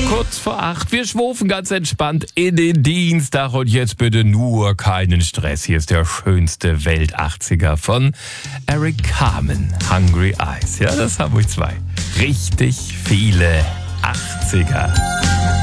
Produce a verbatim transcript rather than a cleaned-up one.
Kurz vor acht. Wir schwufen ganz entspannt in den Dienstag und jetzt bitte nur keinen Stress. Hier ist der schönste Welt-achtziger von Eric Carmen, Hungry Eyes. Ja, das haben wir zwei. Richtig viele achtziger.